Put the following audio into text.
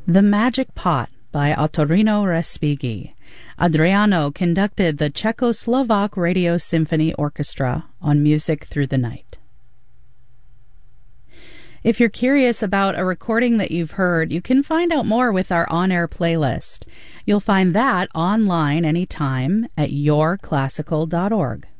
The Magic Pot by Ottorino Respighi. Adriano conducted the Czechoslovak Radio Symphony Orchestra on Music Through the Night. If you're curious about a recording that you've heard, you can find out more with our on-air playlist. You'll find that online anytime at yourclassical.org.